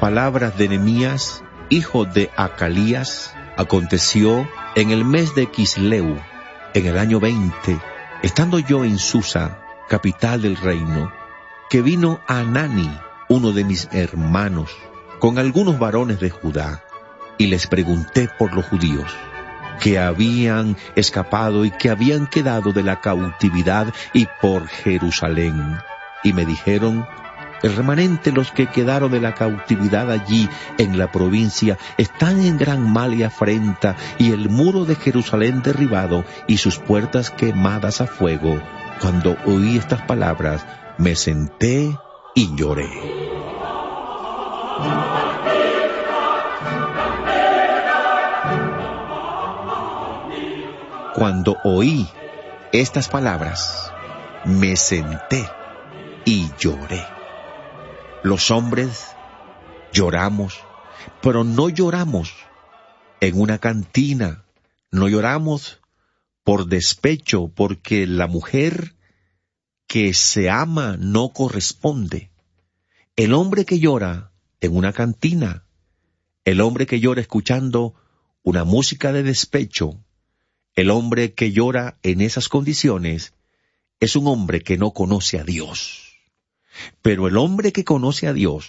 palabras de Nehemías, hijo de Acalías, aconteció en el mes de Quisleu, en el año 20, estando yo en Susa, capital del reino, que vino Hanani, uno de mis hermanos, con algunos varones de Judá, y les pregunté por los judíos, que habían escapado y que habían quedado de la cautividad, y por Jerusalén. Y me dijeron: el remanente, los que quedaron de la cautividad allí en la provincia, están en gran mal y afrenta, y el muro de Jerusalén derribado, y sus puertas quemadas a fuego. Cuando oí estas palabras, me senté y lloré. Cuando oí estas palabras, me senté y lloré. Los hombres lloramos, pero no lloramos en una cantina, no lloramos por despecho, porque la mujer que se ama no corresponde. El hombre que llora en una cantina, el hombre que llora escuchando una música de despecho, el hombre que llora en esas condiciones es un hombre que no conoce a Dios. Pero el hombre que conoce a Dios,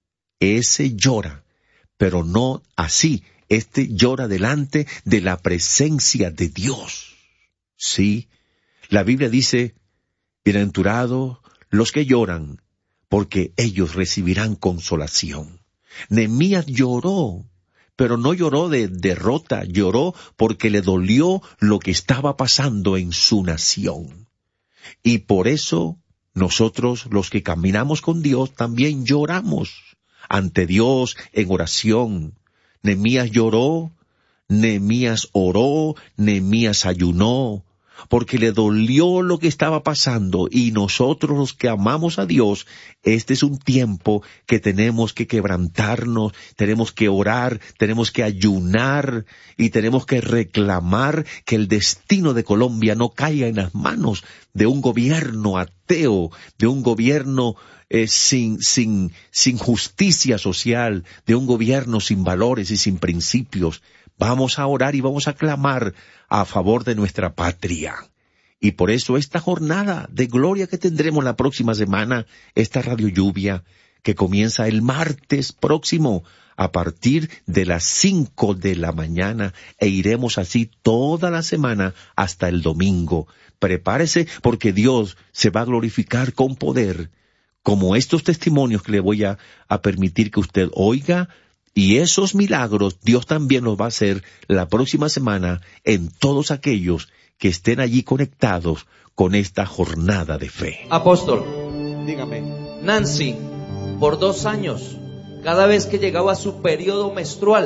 ese llora, pero no así. Este llora delante de la presencia de Dios. Sí, la Biblia dice: bienaventurados los que lloran, porque ellos recibirán consolación. Nehemías lloró, pero no lloró de derrota, lloró porque le dolió lo que estaba pasando en su nación. Y por eso nosotros, los que caminamos con Dios, también lloramos ante Dios en oración. Nehemías lloró, Nehemías oró, Nehemías ayunó, porque le dolió lo que estaba pasando. Y nosotros, los que amamos a Dios, este es un tiempo que tenemos que quebrantarnos, tenemos que orar, tenemos que ayunar y tenemos que reclamar que el destino de Colombia no caiga en las manos de un gobierno ateo, de un gobierno sin justicia social, de un gobierno sin valores y sin principios. Vamos a orar y vamos a clamar a favor de nuestra patria. Y por eso esta jornada de gloria que tendremos la próxima semana, esta Radio Lluvia, que comienza el martes próximo a partir de las 5 de la mañana, e iremos así toda la semana hasta el domingo. Prepárese, porque Dios se va a glorificar con poder, como estos testimonios que le voy a permitir que usted oiga. Y esos milagros Dios también los va a hacer la próxima semana en todos aquellos que estén allí conectados con esta jornada de fe. Apóstol, Dígame. Nancy, por 2 años, cada vez que llegaba su periodo menstrual,